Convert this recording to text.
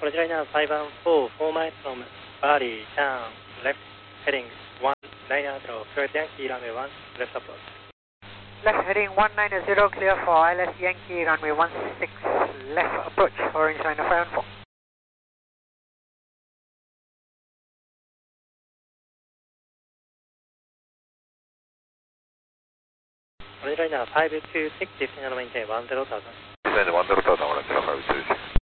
Apology liner 514, 4 miles from Bali, down, left, heading 190, clear Yankee, runway 1, left approach. Left heading 190, clear for ILS Yankee, runway 16, left approach, orange liner 514. Apology liner 526, descend and maintain 10,000. Descend 10,000, 526.